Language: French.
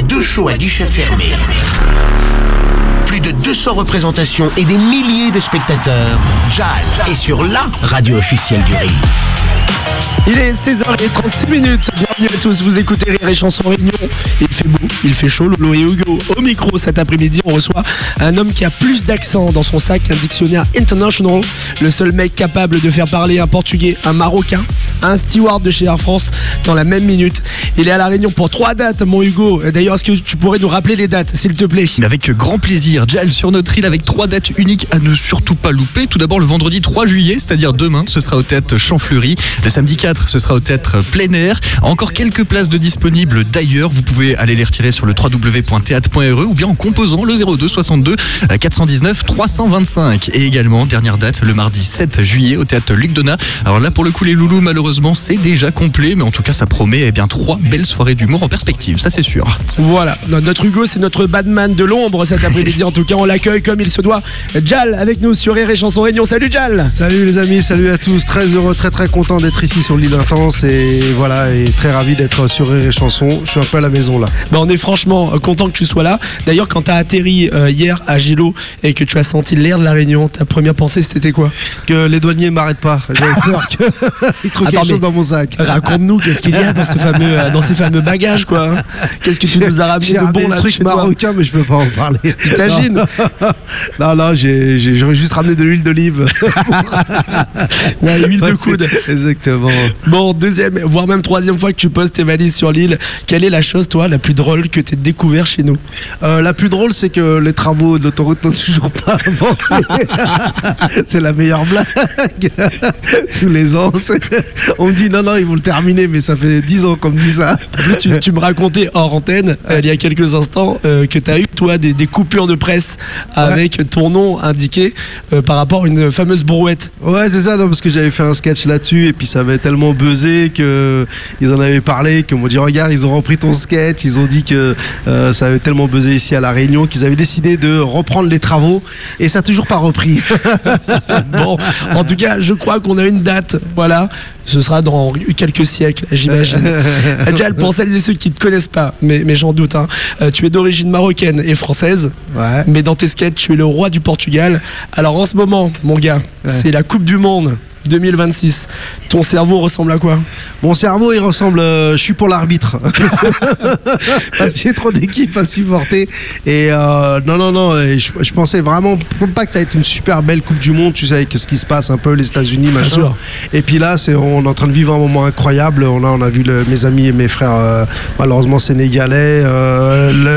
2 shows à guichet fermé. Plus de 200 représentations et des milliers de spectateurs. JAL est sur la radio officielle du Rire. Il est 16h36. Bienvenue à tous, vous écoutez Rire et Chanson Réunion. Il fait beau, il fait chaud, Lolo et Hugo. Au micro cet après-midi, on reçoit un homme qui a plus d'accent dans son sac qu'un dictionnaire international. Le seul mec capable de faire parler un Portugais, un Marocain, un steward de chez Air France dans la même minute. Il est à La Réunion pour 3 dates, mon Hugo. D'ailleurs, est-ce que tu pourrais nous rappeler les dates, s'il te plaît? Avec grand plaisir. JAL sur notre île avec 3 dates uniques à ne surtout pas louper. Tout d'abord, le vendredi 3 juillet, c'est-à-dire demain, ce sera au Théâtre Champfleury. Le samedi 4, ce sera au Théâtre Plein Air. Encore quelques places de disponibles d'ailleurs. Vous pouvez aller les retirer sur le www.theatre.re ou bien en composant le 02 62 419 325. Et également, dernière date, le mardi 7 juillet au Théâtre Luc Donat. Alors là, pour le coup, les loulous, malheureusement, c'est déjà complet. Mais en tout cas, ça promet 3 belles soirées d'humour en perspective. Ça, c'est sûr. Voilà. Notre Hugo, c'est notre Batman de l'ombre cet après-midi. En tout cas, on l'accueille comme il se doit. JAL avec nous sur Rire et Chanson Réunion. Salut JAL. Salut les amis, salut à tous. Très heureux, très content d'être ici sur l'île Intense. Et voilà, et très ravi d'être sur Rire et Chanson. Je suis un peu à la maison là. On est franchement content que tu sois là. D'ailleurs, quand tu as atterri hier à Gilo et que tu as senti l'air de La Réunion, ta première pensée c'était quoi? Que les douaniers m'arrêtent pas. J'avais peur qu'ils trouvent quelque chose dans mon sac. Raconte-nous, qu'est-ce qu'il y a dans ces fameux bagages, quoi. Qu'est-ce que tu nous as ramené de bon là des trucs marocains, mais je peux pas en parler. T'imagines? Non, j'aurais juste ramené de l'huile d'olive. Ouais, huile de coude. Exactement. Bon, deuxième, voire même troisième fois que tu poses tes valises sur l'île. Quelle est la chose, toi, la plus drôle que tu aies découvert chez nous? La plus drôle, c'est que les travaux de l'autoroute n'ont toujours pas avancé. C'est la meilleure blague. Tous les ans, on me dit non, ils vont le terminer, mais ça fait 10 ans qu'on me dit ça. Tu me racontais hors antenne, il y a quelques instants, que tu as eu, toi, des coupures de presse avec ton nom indiqué par rapport à une fameuse brouette. Ouais, c'est ça, non, parce que j'avais fait un sketch là-dessus et puis ça avait tellement buzzé qu'ils en avaient parlé, qu'ils m'ont dit regarde, ils ont repris ton sketch, ils ont dit que ça avait tellement buzzé ici à La Réunion qu'ils avaient décidé de reprendre les travaux et ça n'a toujours pas repris. Bon, en tout cas, je crois qu'on a une date, voilà. Ce sera dans quelques siècles, j'imagine. JAL, pour celles et ceux qui ne te connaissent pas, mais j'en doute, hein, tu es d'origine marocaine et française, mais dans tes sketchs, tu es le roi du Portugal. Alors en ce moment, mon gars, c'est la Coupe du Monde 2026. Ton cerveau ressemble à quoi? Mon cerveau, il ressemble... je suis pour l'arbitre. Parce que j'ai trop d'équipes à supporter. Et non. Je pensais vraiment pas que ça allait être une super belle Coupe du Monde. Tu sais, avec ce qui se passe un peu, les États-Unis, machin. Et puis là, on est en train de vivre un moment incroyable. On a vu mes amis et mes frères, malheureusement sénégalais.